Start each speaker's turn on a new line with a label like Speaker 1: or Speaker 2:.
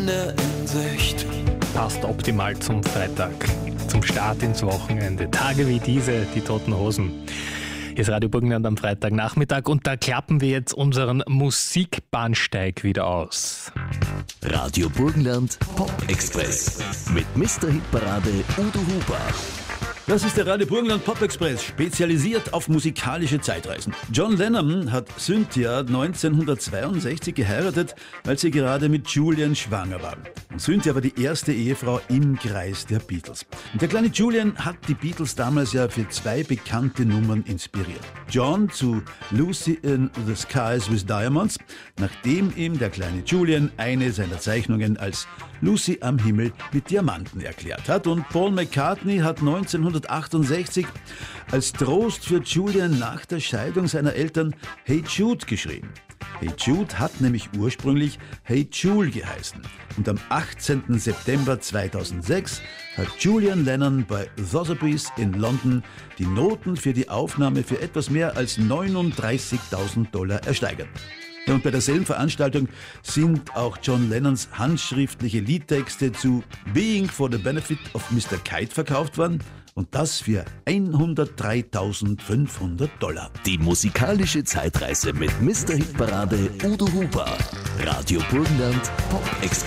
Speaker 1: Ende in Sicht.
Speaker 2: Passt optimal zum Freitag, zum Start ins Wochenende. Tage wie diese, die Toten Hosen. Hier ist Radio Burgenland am Freitagnachmittag und da klappen wir jetzt unseren Musikbahnsteig wieder aus.
Speaker 3: Radio Burgenland Pop Express mit Mr. Hitparade Udo Huber.
Speaker 4: Das ist der Radio Burgenland Pop Express, spezialisiert auf musikalische Zeitreisen. John Lennon hat Cynthia 1962 geheiratet, als sie gerade mit Julian schwanger war. Und Cynthia war die erste Ehefrau im Kreis der Beatles. Und der kleine Julian hat die Beatles damals ja für 2 bekannte Nummern inspiriert. John zu Lucy in the Skies with Diamonds, nachdem ihm der kleine Julian eine seiner Zeichnungen als Lucy am Himmel mit Diamanten erklärt hat. Und Paul McCartney hat 1968 als Trost für Julian nach der Scheidung seiner Eltern Hey Jude geschrieben. Hey Jude hat nämlich ursprünglich Hey Jule geheißen. Und am 18. September 2006 hat Julian Lennon bei Sotheby's in London die Noten für die Aufnahme für etwas mehr als $39.000 ersteigert. Ja, und bei derselben Veranstaltung sind auch John Lennons handschriftliche Liedtexte zu Being for the Benefit of Mr. Kite verkauft worden. Und das für $103.500.
Speaker 3: Die musikalische Zeitreise mit Mr. Hitparade Udo Huber. Radio Burgenland Pop Express.